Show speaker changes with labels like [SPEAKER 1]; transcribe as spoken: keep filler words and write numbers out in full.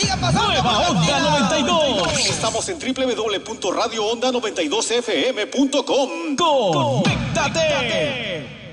[SPEAKER 1] siga pasando.
[SPEAKER 2] Nueva Onda noventa y dos.
[SPEAKER 3] Estamos en doble u doble u doble u punto radio onda noventa y dos f m punto com.
[SPEAKER 2] Conéctate.